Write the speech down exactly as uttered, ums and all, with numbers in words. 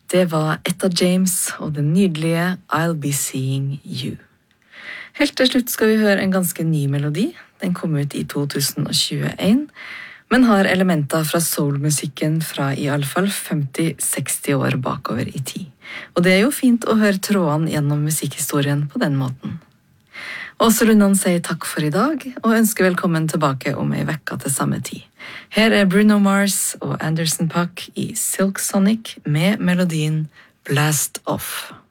Det var Etta James og den nydelige I'll Be Seeing You. Helt til slutt skal vi høre en ganske ny melodi. Den kom ut i to tusen og tjueen, men har elementer fra soulmusikken fra i alle fall femti til seksti år bakover i tid. Og det er jo fint å høre trådene gjennom musikkhistorien på den måten. Åse Lundan sier takk for i dag, og ønsker velkommen tilbake om ei vekka til samme tid. Her er Bruno Mars og Anderson .Paak i Silk Sonic med melodien Blast Off.